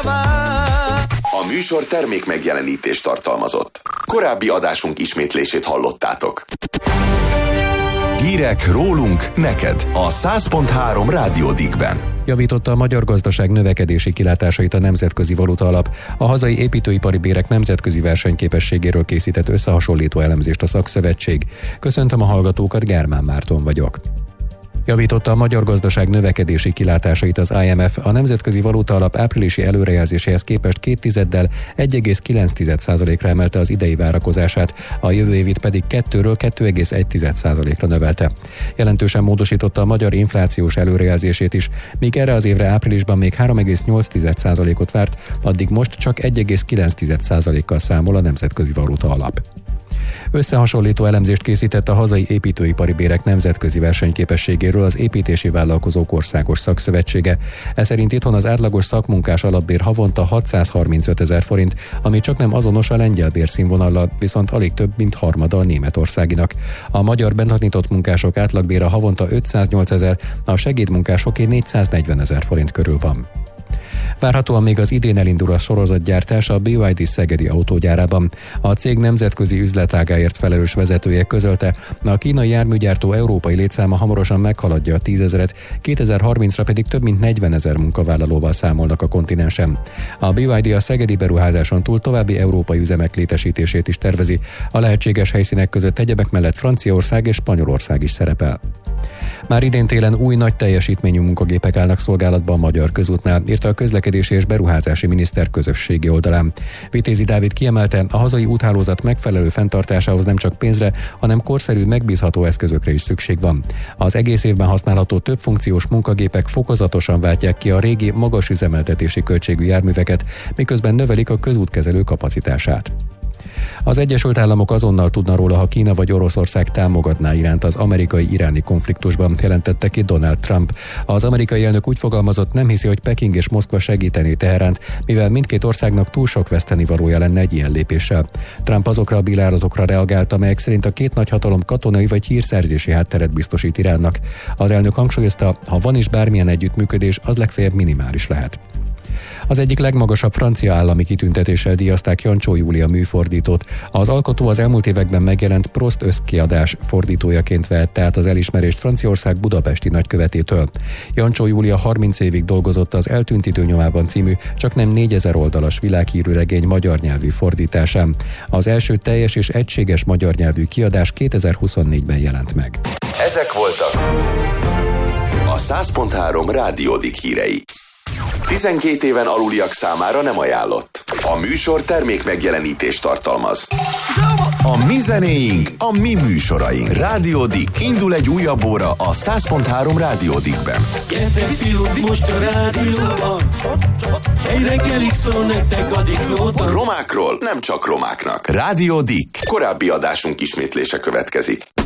A műsor termék megjelenítést tartalmazott. Korábbi adásunk ismétlését hallottátok. Hírek rólunk neked a 100.3 Rádió Dickben. Javította a magyar gazdaság növekedési kilátásait a Nemzetközi Valutaalap. A hazai építőipari bérek nemzetközi versenyképességéről készített összehasonlító elemzést a szakszövetség. Köszöntöm a hallgatókat, Germán Márton vagyok. Javította a magyar gazdaság növekedési kilátásait az IMF, a Nemzetközi Valutaalap áprilisi előrejelzéséhez képest 2,1-del 1,9%-ra emelte az idei várakozását, a jövő évit pedig 2-ről 2,1%-ra növelte. Jelentősen módosította a magyar inflációs előrejelzését is, míg erre az évre áprilisban még 3,8%-ot várt, addig most csak 1,9%-kal számol a Nemzetközi Valutaalap. Összehasonlító elemzést készített a hazai építőipari bérek nemzetközi versenyképességéről az Építési Vállalkozók Országos Szakszövetsége. Ez szerint itthon az átlagos szakmunkás alapbér havonta 635 000 forint, ami csaknem azonos a lengyel bérszínvonallal, viszont alig több, mint harmada a németországinak. A magyar benntanított munkások átlagbére havonta 508 000, a segédmunkásoké 440 000 forint körül van. Várhatóan még az idén elindul a sorozatgyártás a BYD szegedi autógyárában. A cég nemzetközi üzletágáért felelős vezetője közölte, a kínai járműgyártó európai létszáma hamarosan meghaladja a 10 000-et, 2030-ra pedig több mint 40 000 munkavállalóval számolnak a kontinensen. A BYD a szegedi beruházáson túl további európai üzemek létesítését is tervezi. A lehetséges helyszínek között egyebek mellett Franciaország és Spanyolország is szerepel. Már idén télen új nagy teljesítményű munkagépek állnak szolgálatban a Magyar Közútnál, írta a Közlekedési és Beruházási Miniszter közösségi oldalán. Vitézi Dávid kiemelte, a hazai úthálózat megfelelő fenntartásához nem csak pénzre, hanem korszerű, megbízható eszközökre is szükség van. Az egész évben használható többfunkciós munkagépek fokozatosan váltják ki a régi, magas üzemeltetési költségű járműveket, miközben növelik a közútkezelő kapacitását. Az Egyesült Államok azonnal tudna róla, ha Kína vagy Oroszország támogatná Iránt az amerikai-iráni konfliktusban, jelentette ki Donald Trump. Az amerikai elnök úgy fogalmazott, nem hiszi, hogy Peking és Moszkva segítené Teheránt, mivel mindkét országnak túl sok vesztenivalója lenne egy ilyen lépéssel. Trump azokra a bírálatokra reagált, amelyek szerint a két nagyhatalom katonai vagy hírszerzési hátteret biztosít Iránnak. Az elnök hangsúlyozta, ha van is bármilyen együttműködés, az legfeljebb minimális lehet. Az egyik legmagasabb francia állami kitüntetéssel díjazták Jancsó Júlia műfordítót. Az alkotó az elmúlt években megjelent Prost összkiadás fordítójaként vette át az elismerést Franciaország budapesti nagykövetétől. Jancsó Júlia 30 évig dolgozott az Eltűnt idő nyomában című, csaknem 4000 oldalas világhírű regény magyar nyelvű fordításán. Az első teljes és egységes magyar nyelvű kiadás 2024-ben jelent meg. Ezek voltak a 100.3 Rádió Dick hírei. 12 éven aluliak számára nem ajánlott. A műsor termék megjelenítést tartalmaz. A mi zenéink, a mi műsoraink. Rádió Dick. Indul egy újabb óra a 100.3 Rádió Dickben. Gyertek fiúk, most a rádióban. Egy reggelig szól nektek a Dickóban. Romákról nem csak romáknak. Rádió Dick. Korábbi adásunk ismétlése következik.